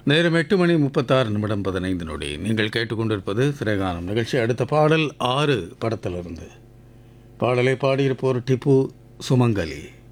நேரம் 8:36 நீங்கள் கேட்டுக்கொண்டிருப்பது திரைகானம் நிகழ்ச்சி. அடுத்த பாடல் 6 படத்திலிருந்து. பாடலை பாடியிருப்போர் டிப்பு சுமங்கலி.